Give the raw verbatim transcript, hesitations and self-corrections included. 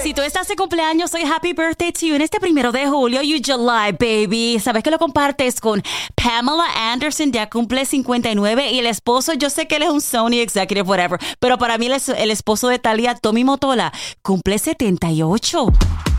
Si tú estás de cumpleaños, soy happy birthday to you en este primero de julio, you July, baby. Sabes que lo compartes con Pamela Anderson, ya cumple cincuenta y nueve, y el esposo, yo sé que él es un Sony executive, whatever, pero para mí el, el esposo de Thalía, Tommy Motola, cumple setenta y ocho.